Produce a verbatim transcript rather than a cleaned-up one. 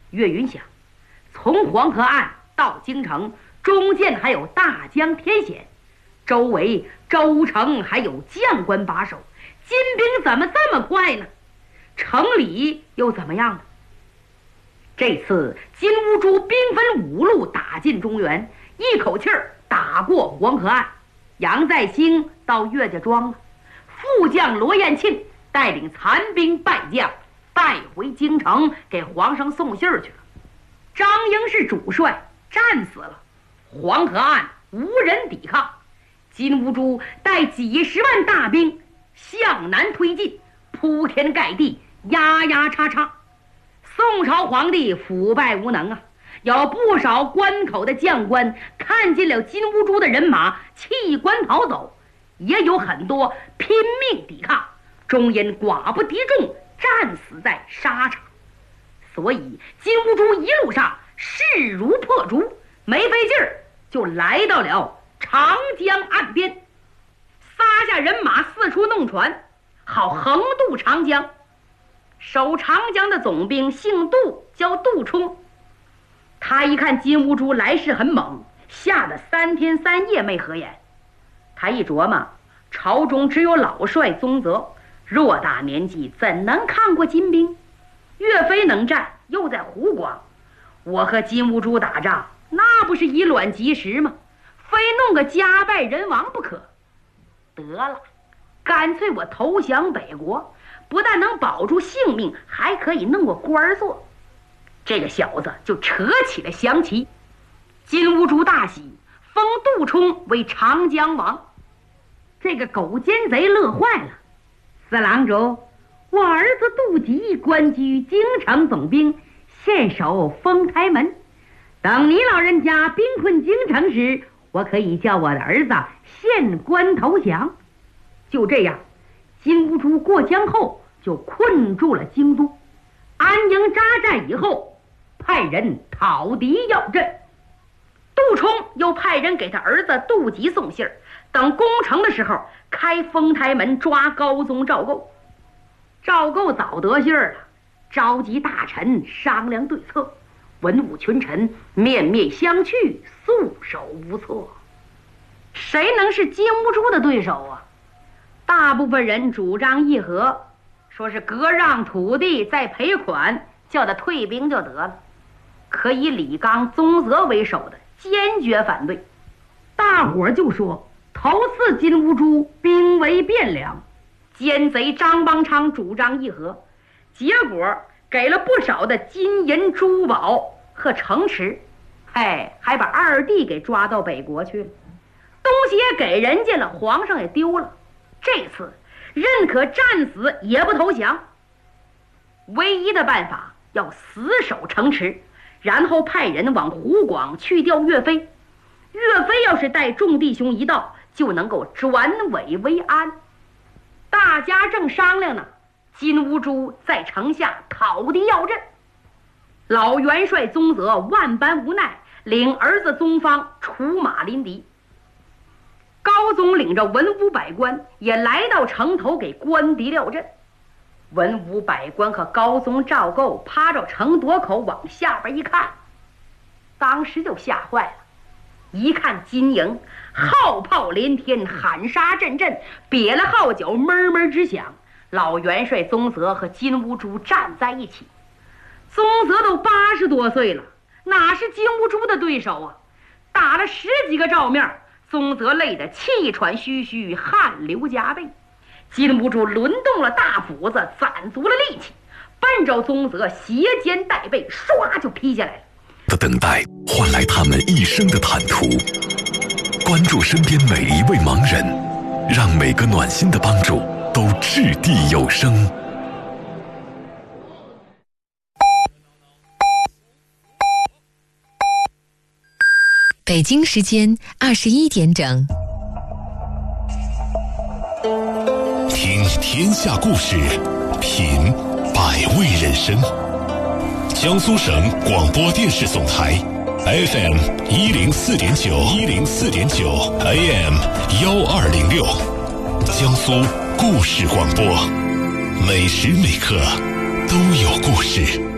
岳云想，从黄河岸到京城，中间还有大江天险，周围州城还有将官把守，金兵怎么这么快呢？城里又怎么样呢？这次金兀术兵分五路打进中原，一口气儿打过黄河岸。杨再兴到岳家庄了，副将罗彦庆带领残兵败将带回京城，给皇上送信儿去了。张英是主帅，战死了。黄河岸无人抵抗，金兀术带几十万大兵向南推进，铺天盖地，压压叉叉。宋朝皇帝腐败无能啊，有不少关口的将官看见了金兀术的人马，弃官逃走，也有很多拼命抵抗，终因寡不敌众，战死在沙场。所以金兀术一路上势如破竹，没费劲儿就来到了长江岸边，撒下人马四处弄船，好横渡长江。守长江的总兵姓杜，叫杜冲。他一看金兀术来势很猛，吓得三天三夜没合眼。他一琢磨，朝中只有老帅宗泽，偌大年纪怎能抗过金兵？岳飞能战，又在湖广，我和金兀术打仗，那不是以卵击石吗？非弄个家败人亡不可。得了，干脆我投降北国，不但能保住性命，还可以弄个官做。这个小子就扯起了降旗。金兀术大喜，封杜冲为长江王。这个狗奸贼乐坏了，四郎主，我儿子杜吉官居京城总兵，现守丰台门，等你老人家兵困京城时，我可以叫我的儿子献官投降。就这样，金兀术过江后就困住了京都。安营扎寨以后，派人讨敌要阵。杜冲又派人给他儿子杜吉送信儿，等攻城的时候开丰台门抓高宗赵构。赵构早得信儿了，召集大臣商量对策，文武群臣面面相觑，束手无策。谁能是金兀术的对手啊？大部分人主张议和，说是割让土地再赔款，叫他退兵就得了。可以李纲、宗泽为首的坚决反对。大伙儿就说头次金兀术兵为汴梁，奸贼张邦昌主张议和，结果给了不少的金银珠宝和城池，哎，还把二弟给抓到北国去了，东西也给人家了，皇上也丢了。这次认可战死也不投降，唯一的办法要死守城池，然后派人往湖广去调岳飞。岳飞要是带众弟兄一道，就能够转危为安。大家正商量呢，金兀术在城下讨敌要阵。老元帅宗泽万般无奈，领儿子宗方出马临敌。高宗领着文武百官也来到城头给官敌料阵。文武百官和高宗赵构趴着城垛口往下边一看，当时就吓坏了。一看金营号炮连天，喊杀阵阵，瘪了号角闷闷直响。老元帅宗泽和金兀术站在一起，宗泽都八十多岁了，哪是金兀术的对手啊？打了十几个照面，宗泽累得气喘吁吁，汗流浃背。金兀术抡动了大斧子，攒足了力气，奔着宗泽斜肩带背，唰就劈下来了。 的等待换来他们一生的坦途。关注身边每一位盲人，让每个暖心的帮助都掷地有声。 北京时间二十一点整。 听天下故事，品百味人生。江苏省广播电视总台 F M 一零四点九，一零四点九 A M 幺二零六，江苏故事广播，每时每刻都有故事。